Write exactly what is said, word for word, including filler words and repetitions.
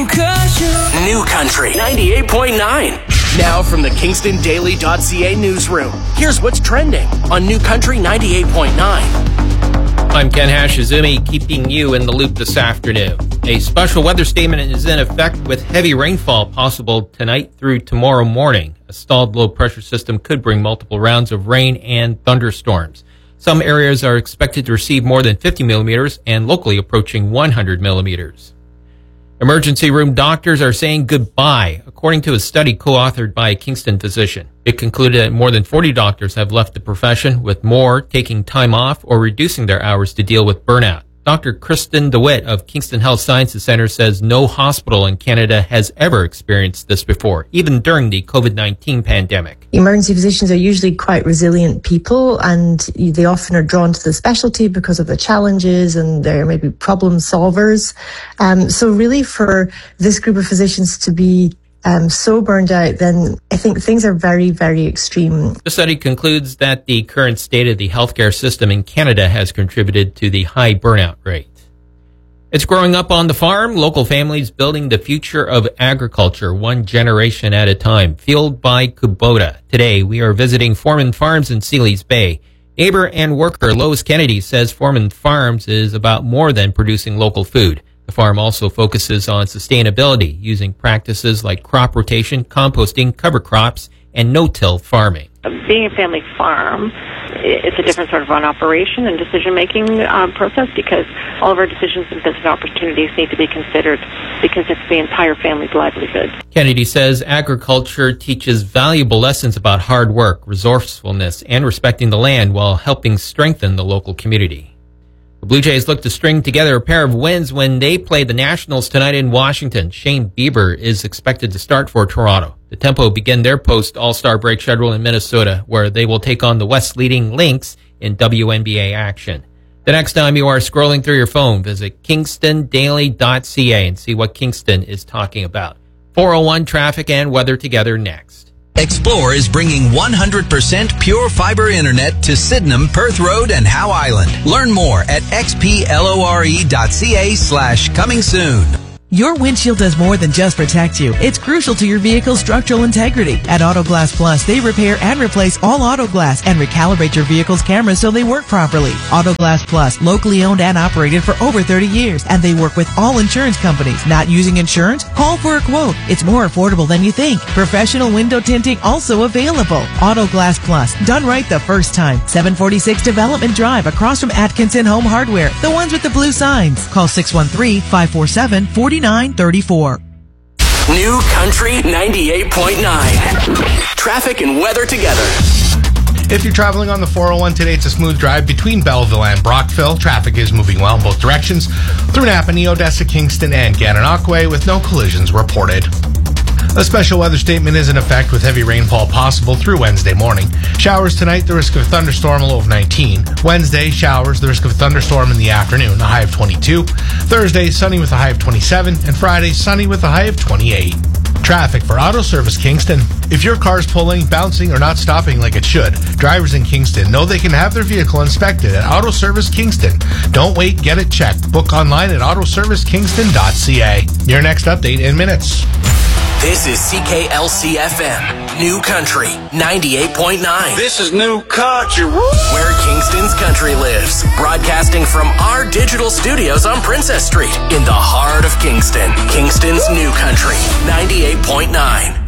New Country. New Country ninety-eight point nine. Now from the Kingston Daily dot C A newsroom, here's what's trending on New Country ninety-eight point nine. I'm Ken Hashizumi, keeping you in the loop this afternoon. A special weather statement is in effect with heavy rainfall possible tonight through tomorrow morning. A stalled low-pressure system could bring multiple rounds of rain and thunderstorms. Some areas are expected to receive more than fifty millimeters and locally approaching one hundred millimeters. Emergency room doctors are saying goodbye, according to a study co-authored by a Kingston physician. It concluded that more than forty doctors have left the profession, with more taking time off or reducing their hours to deal with burnout. Doctor Kristen DeWitt of Kingston Health Sciences Center says no hospital in Canada has ever experienced this before, even during the covid nineteen pandemic. Emergency physicians are usually quite resilient people, and they often are drawn to the specialty because of the challenges, and they're maybe problem solvers. Um, so really for this group of physicians to be Um, so burned out, then I think things are very, very extreme. The study concludes that the current state of the healthcare system in Canada has contributed to the high burnout rate. It's growing up on the farm, local families building the future of agriculture one generation at a time, fueled by Kubota. Today, we are visiting Foreman Farms in Sealy's Bay. Neighbor and worker Lois Kennedy says Foreman Farms is about more than producing local food. The farm also focuses on sustainability, using practices like crop rotation, composting, cover crops, and no-till farming. Being a family farm, it's a different sort of an operation and decision-making um, process, because all of our decisions and business opportunities need to be considered, because it's the entire family's livelihood. Kennedy says agriculture teaches valuable lessons about hard work, resourcefulness, and respecting the land while helping strengthen the local community. The Blue Jays look to string together a pair of wins when they play the Nationals tonight in Washington. Shane Bieber is expected to start for Toronto. The Tempo begin their post-All-Star break schedule in Minnesota, where they will take on the West leading Lynx in W N B A action. The next time you are scrolling through your phone, visit Kingston Daily dot C A and see what Kingston is talking about. four oh one traffic and weather together next. Explore is bringing one hundred percent pure fiber internet to Sydenham, Perth Road, and Howe Island. Learn more at xplore.ca slash coming soon. Your windshield does more than just protect you. It's crucial to your vehicle's structural integrity. At Autoglass Plus, they repair and replace all auto glass and recalibrate your vehicle's cameras so they work properly. Autoglass Plus, locally owned and operated for over thirty years, and they work with all insurance companies. Not using insurance? Call for a quote. It's more affordable than you think. Professional window tinting also available. Autoglass Plus, done right the first time. seven forty-six Development Drive, across from Atkinson Home Hardware, the ones with the blue signs. Call six one three, five four seven, four nine three four. New Country ninety-eight point nine. Traffic and weather together. If you're traveling on the four oh one today, it's a smooth drive between Belleville and Brockville. Traffic is moving well in both directions through Napanee, Odessa, Kingston, and Gananoque, with no collisions reported. A special weather statement is in effect with heavy rainfall possible through Wednesday morning. Showers tonight, the risk of a thunderstorm, a low of nineteen. Wednesday, showers, the risk of a thunderstorm in the afternoon, a high of twenty-two. Thursday, sunny with a high of twenty-seven. And Friday, sunny with a high of twenty-eight. Traffic for Auto Service Kingston. If your car's pulling, bouncing, or not stopping like it should, drivers in Kingston know they can have their vehicle inspected at Auto Service Kingston. Don't wait, get it checked. Book online at auto service kingston dot c a. Your next update in minutes. This is C K L C F M, New Country ninety-eight point nine. This is New Country. Where Kingston's country lives. Broadcasting from our digital studios on Princess Street in the heart of Kingston. Kingston's New Country ninety-eight point nine.